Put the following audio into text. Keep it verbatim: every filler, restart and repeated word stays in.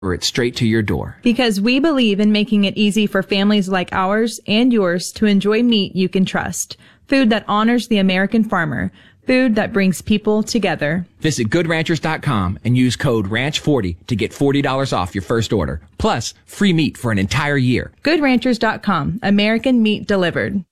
it straight to your door. Because we believe in making it easy for families like ours and yours to enjoy meat you can trust. Food that honors the American farmer. Food that brings people together. Visit good ranchers dot com and use code ranch forty to get forty dollars off your first order. Plus, free meat for an entire year. good ranchers dot com. American meat delivered.